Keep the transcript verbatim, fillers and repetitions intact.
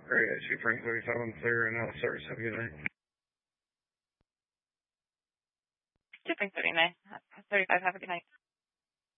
Area two Frank thirty-five, I'm clear and out of service. Have a good night. two Frank thirty-nine, thirty-five, have a good night.